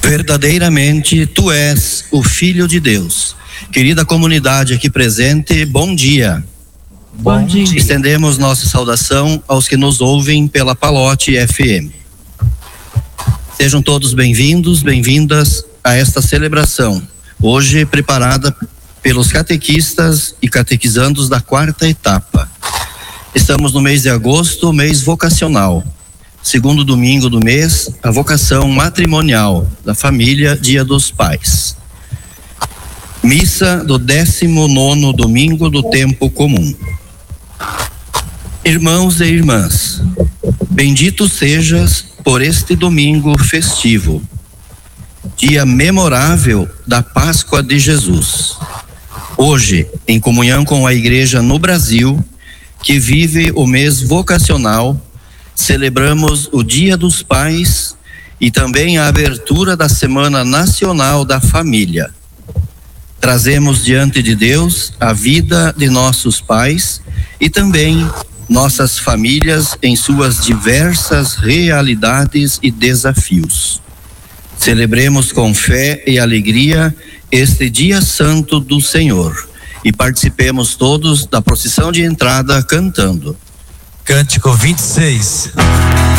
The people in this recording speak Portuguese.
Verdadeiramente, tu és o Filho de Deus. Querida comunidade aqui presente, bom dia. Bom dia. Estendemos nossa saudação aos que nos ouvem pela Palote FM. Sejam todos bem-vindos, bem-vindas a esta celebração, hoje preparada pelos catequistas e catequizandos da 4ª etapa. Estamos no mês de agosto, mês vocacional. Segundo domingo do mês, a vocação matrimonial da família, Dia dos Pais. Missa do 19º domingo do tempo comum. Irmãos e irmãs, bendito sejas por este domingo festivo, dia memorável da Páscoa de Jesus. Hoje, em comunhão com a Igreja no Brasil, que vive o mês vocacional, celebramos o Dia dos Pais e também a abertura da Semana Nacional da Família. Trazemos diante de Deus a vida de nossos pais e também nossas famílias em suas diversas realidades e desafios. Celebremos com fé e alegria este dia santo do Senhor e participemos todos da procissão de entrada cantando. Cântico 26.